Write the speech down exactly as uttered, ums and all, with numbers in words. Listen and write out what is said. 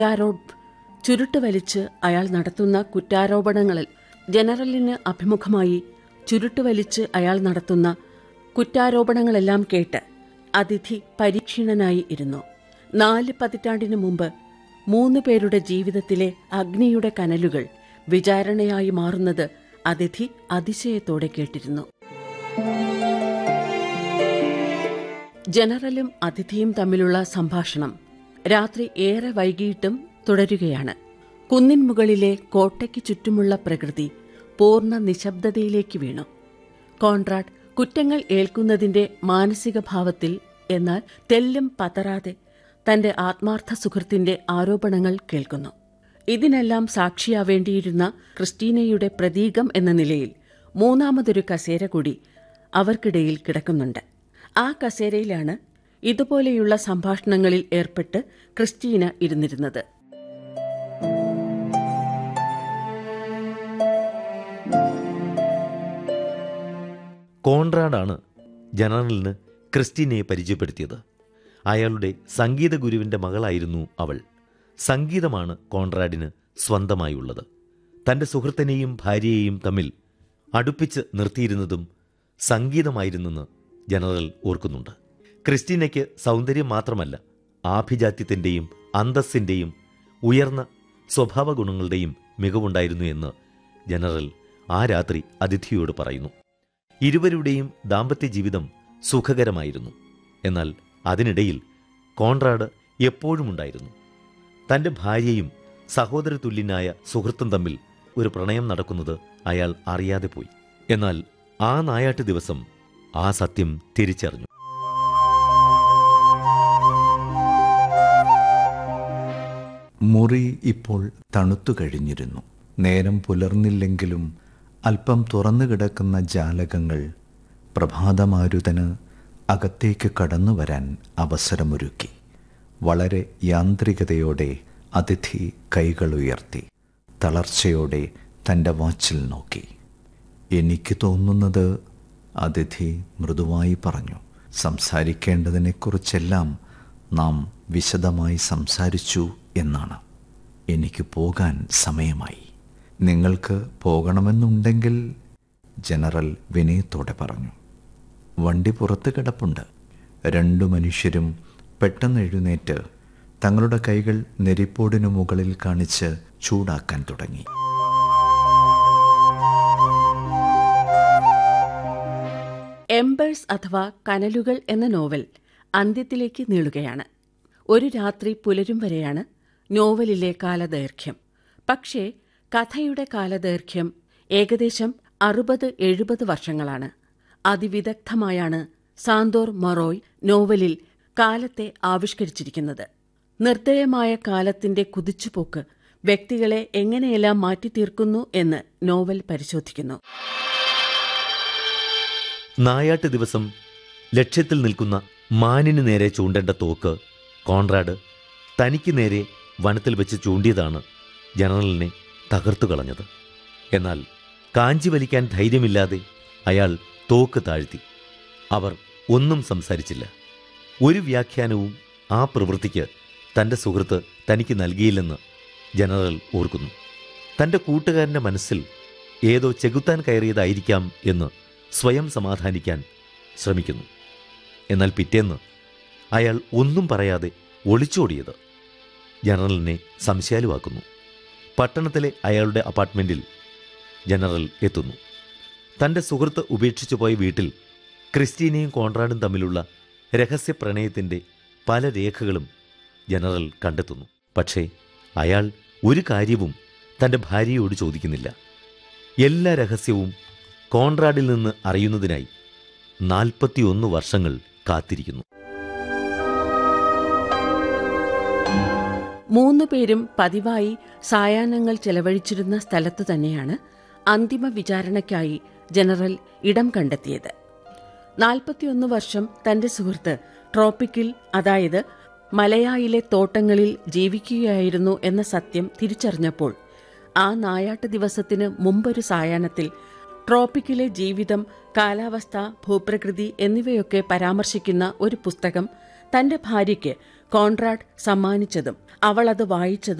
കുറ്റാരോപ ചുരുട്ട് വലിച്ച് അയാൾ നടത്തുന്ന കുറ്റാരോപണങ്ങളിൽ ജനറലിന് അഭിമുഖമായി ചുരുട്ട് വലിച്ച് അയാൾ നടത്തുന്ന കുറ്റാരോപണങ്ങളെല്ലാം കേട്ട് അതിഥി പരീക്ഷീണനായി ഇരുന്നു. നാല് പതിറ്റാണ്ടിനു മുമ്പ് മൂന്ന് പേരുടെ ജീവിതത്തിലെ അഗ്നിയുടെ കനലുകൾ വിചാരണയായി മാറുന്നത് അതിഥി അതിശയത്തോടെ കേട്ടിരുന്നു. ജനറലും അതിഥിയും തമ്മിലുള്ള സംഭാഷണം രാത്രി ഏറെ വൈകിയിട്ടും തുടരുകയാണ്. കുന്നിൻ മുകളിലെ കോട്ടയ്ക്ക് ചുറ്റുമുള്ള പ്രകൃതി പൂർണ്ണ നിശബ്ദതയിലേക്ക് വീണു. കോൺറാഡ് കുറ്റങ്ങൾ ഏൽക്കുന്നതിന്റെ മാനസിക ഭാവത്തിൽ, എന്നാൽ തെല്ലും പതറാതെ തന്റെ ആത്മാർത്ഥ സുഹൃത്തിന്റെ ആരോപണങ്ങൾ കേൾക്കുന്നു. ഇതിനെല്ലാം സാക്ഷിയാവേണ്ടിയിരുന്ന ക്രിസ്റ്റീനയുടെ പ്രതീകം എന്ന നിലയിൽ മൂന്നാമതൊരു കസേര കൂടി അവർക്കിടയിൽ കിടക്കുന്നുണ്ട്. ആ കസേരയിലാണ് ഇതുപോലെയുള്ള സംഭാഷണങ്ങളിൽ ഏർപ്പെട്ട് ക്രിസ്റ്റീന ഇരുന്നിരുന്നത്. കോൺറാഡാണ് ജനറലിന് ക്രിസ്റ്റീനയെ പരിചയപ്പെടുത്തിയത്. അയാളുടെ സംഗീത ഗുരുവിൻ്റെ മകളായിരുന്നു അവൾ. സംഗീതമാണ് കോൺറാഡിന് സ്വന്തമായുള്ളത്. തൻ്റെ സുഹൃത്തിനെയും ഭാര്യയെയും തമ്മിൽ അടുപ്പിച്ച് നിർത്തിയിരുന്നതും സംഗീതമായിരുന്നെന്ന് ജനറൽ ഓർക്കുന്നുണ്ട്. ക്രിസ്റ്റീനയ്ക്ക് സൗന്ദര്യം മാത്രമല്ല, ആഭിജാത്യത്തിൻ്റെയും അന്തസ്സിൻ്റെയും ഉയർന്ന സ്വഭാവ ഗുണങ്ങളുടെയും മികവുണ്ടായിരുന്നു എന്ന് ജനറൽ ആ രാത്രി അതിഥിയോട് പറയുന്നു. ഇരുവരുടെയും ദാമ്പത്യ ജീവിതം സുഖകരമായിരുന്നു. എന്നാൽ അതിനിടയിൽ കോൺറാഡ് എപ്പോഴും ഉണ്ടായിരുന്നു. തൻ്റെ ഭാര്യയും സഹോദരതുല്യനായ സുഹൃത്തും തമ്മിൽ ഒരു പ്രണയം നടക്കുന്നത് അയാൾ അറിയാതെ പോയി. എന്നാൽ ആ നായാട്ട് ദിവസം ആ സത്യം തിരിച്ചറിഞ്ഞു. മുറി ഇപ്പോൾ തണുത്തു കഴിഞ്ഞിരുന്നു. നേരം പുലർന്നില്ലെങ്കിലും അല്പം തുറന്നു കിടക്കുന്ന ജാലകങ്ങൾ പ്രഭാതമാരുതന് അകത്തേക്ക് കടന്നു വരാൻ അവസരമൊരുക്കി. വളരെ യാന്ത്രികതയോടെ അതിഥി കൈകൾ ഉയർത്തി തളർച്ചയോടെ തൻ്റെ വാച്ചിൽ നോക്കി. എനിക്ക് തോന്നുന്നത്, അതിഥി മൃദുവായി പറഞ്ഞു, സംസാരിക്കേണ്ടതിനെക്കുറിച്ചെല്ലാം നാം വിശദമായി സംസാരിച്ചു എന്നാണ്. എനിക്ക് പോകാൻ സമയമായി. നിങ്ങൾക്ക് പോകണമെന്നുണ്ടെങ്കിൽ, ജനറൽ വിനയത്തോടെ പറഞ്ഞു. വണ്ടി പുറത്ത് കിടപ്പുണ്ട്. രണ്ടു മനുഷ്യരും പെട്ടെന്ന് എഴുന്നേറ്റ് തങ്ങളുടെ കൈകൾ നെരിപ്പോടിനു മുകളിൽ കാണിച്ച് ചൂടാക്കാൻ തുടങ്ങി. എംബേഴ്സ് അഥവാ കനലുകൾ എന്ന നോവൽ അന്ത്യത്തിലേക്ക് നീളുകയാണ്. ഒരു രാത്രി പുലരും വരെയാണ് നോവലിലെ കാലദൈർഘ്യം. പക്ഷേ കഥയുടെ കാലദൈർഘ്യം ഏകദേശം അറുപത് എഴുപത് വർഷങ്ങളാണ്. അതിവിദഗ്ധമായാണ് സാന്തോർ മൊറോയ് നോവലിൽ കാലത്തെ ആവിഷ്കരിച്ചിരിക്കുന്നത്. നിർദ്ദയമായ കാലത്തിന്റെ കുതിച്ചുപോക്ക് വ്യക്തികളെ എങ്ങനെയെല്ലാം മാറ്റിത്തീർക്കുന്നു എന്ന് നോവൽ പരിശോധിക്കുന്നു. നായാട്ട് ദിവസം ലക്ഷ്യത്തിൽ നിൽക്കുന്ന മാനിന് നേരെ ചൂണ്ടേണ്ട തോക്ക് കോൺറാഡ് തനിക്ക് നേരെ വനത്തിൽ വെച്ച് ചൂണ്ടിയതാണ് ജനറലിനെ തകർത്തു കളഞ്ഞത്. എന്നാൽ കാഞ്ചി വലിക്കാൻ ധൈര്യമില്ലാതെ അയാൾ തോക്ക് താഴ്ത്തി. അവർ ഒന്നും സംസാരിച്ചില്ല. ഒരു വ്യാഖ്യാനവും ആ പ്രവൃത്തിക്ക് തൻ്റെ സുഹൃത്ത് തനിക്ക് നൽകിയില്ലെന്ന് ജനറൽ ഓർക്കുന്നു. തൻ്റെ കൂട്ടുകാരൻ്റെ മനസ്സിൽ ഏതോ ചെകുത്താൻ കയറിയതായിരിക്കാം എന്ന് സ്വയം സമാധാനിക്കാൻ ശ്രമിക്കുന്നു. എന്നാൽ പിറ്റേന്ന് അയാൾ ഒന്നും പറയാതെ ഒളിച്ചോടിയത് ജനറലിനെ സംശയാലുവാക്കുന്നു. പട്ടണത്തിലെ അയാളുടെ അപ്പാർട്ട്മെൻറ്റിൽ ജനറൽ എത്തുന്നു. തൻ്റെ സുഹൃത്ത് ഉപേക്ഷിച്ചു പോയ വീട്ടിൽ ക്രിസ്റ്റീനയും കോൺറാഡും തമ്മിലുള്ള രഹസ്യ പ്രണയത്തിൻ്റെ പല രേഖകളും ജനറൽ കണ്ടെത്തുന്നു. പക്ഷേ അയാൾ ഒരു കാര്യവും തൻ്റെ ഭാര്യയോട് ചോദിക്കുന്നില്ല. എല്ലാ രഹസ്യവും കോൺറാഡിൽ നിന്ന് അറിയുന്നതിനായി നാൽപ്പത്തിയൊന്ന് വർഷങ്ങൾ കാത്തിരിക്കുന്നു. മൂന്നു പേരും പതിവായി സായാഹ്നങ്ങൾ ചെലവഴിച്ചിരുന്ന സ്ഥലത്തു തന്നെയാണ് അന്തിമ വിചാരണയ്ക്കായി ജനറൽ ഇടം കണ്ടെത്തിയത്. നാൽപ്പത്തിയൊന്ന് വർഷം തന്റെ സുഹൃത്ത് ട്രോപ്പിക്കിൽ, അതായത് മലയായിലെ തോട്ടങ്ങളിൽ ജീവിക്കുകയായിരുന്നു എന്ന സത്യം തിരിച്ചറിഞ്ഞപ്പോൾ ആ നായാട്ട് ദിവസത്തിന് മുമ്പൊരു സായാഹ്നത്തിൽ ട്രോപ്പിക്കിലെ ജീവിതം, കാലാവസ്ഥ, ഭൂപ്രകൃതി എന്നിവയൊക്കെ പരാമർശിക്കുന്ന ഒരു പുസ്തകം തന്റെ ഭാര്യയ്ക്ക് കോൺറാഡ് സമ്മാനിച്ചതും അവൾ അത് വായിച്ചതും